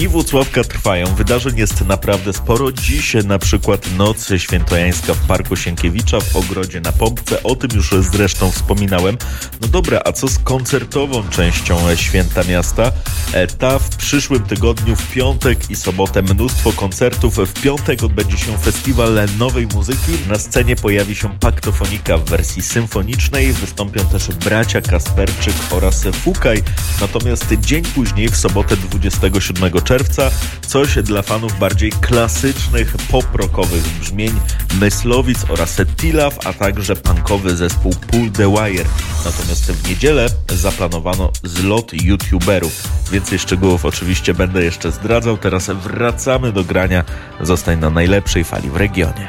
Dni Włocławka trwają, wydarzeń jest naprawdę sporo. Dziś na przykład Noc Świętojańska w Parku Sienkiewicza w Ogrodzie na Pompce, o tym już zresztą wspominałem. No dobra, a co z koncertową częścią Święta Miasta? Ta w przyszłym tygodniu, w piątek i sobotę mnóstwo koncertów. W piątek odbędzie się festiwal nowej muzyki. Na scenie pojawi się Paktofonika w wersji symfonicznej. Wystąpią też bracia Kasperczyk oraz Fukaj. Natomiast dzień później, w sobotę 27 czerwca, coś dla fanów bardziej klasycznych, pop-rockowych brzmień Myslowic oraz Tilaw, a także punkowy zespół Pull the Wire. Natomiast w niedzielę zaplanowano zlot youtuberów. Więcej szczegółów oczywiście będę jeszcze zdradzał. Teraz wracamy do grania. Zostań na najlepszej fali w regionie.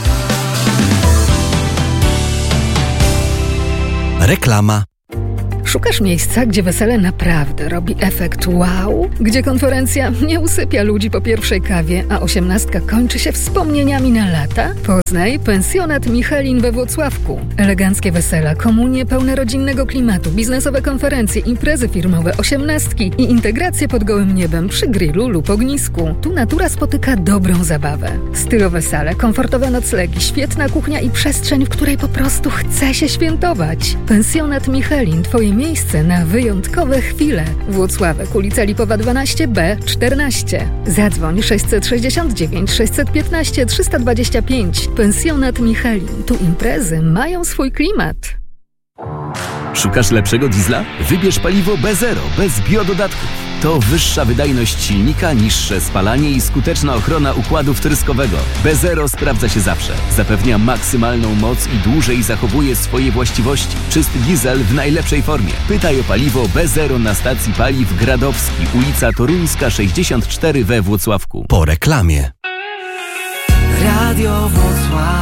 Reklama. Szukasz miejsca, gdzie wesele naprawdę robi efekt wow? Gdzie konferencja nie usypia ludzi po pierwszej kawie, a 18 kończy się wspomnieniami na lata? Poznaj Pensjonat Michelin we Włocławku. Eleganckie wesela, komunie pełne rodzinnego klimatu, biznesowe konferencje, imprezy firmowe, 18 i integracje pod gołym niebem przy grillu lub ognisku. Tu natura spotyka dobrą zabawę. Stylowe sale, komfortowe noclegi, świetna kuchnia i przestrzeń, w której po prostu chce się świętować. Pensjonat Michelin, twoje miejsce na wyjątkowe chwile. Włocławek, ulica Lipowa 12B 14. Zadzwoń 669 615 325. Pensjonat Michelin. Tu imprezy mają swój klimat. Szukasz lepszego diesla? Wybierz paliwo B0 bez biododatków. To wyższa wydajność silnika, niższe spalanie i skuteczna ochrona układu wtryskowego. B0 sprawdza się zawsze. Zapewnia maksymalną moc i dłużej zachowuje swoje właściwości. Czysty diesel w najlepszej formie. Pytaj o paliwo B0 na stacji paliw Gradowski, ulica Toruńska 64 we Włocławku. Po reklamie. Radio Włocław.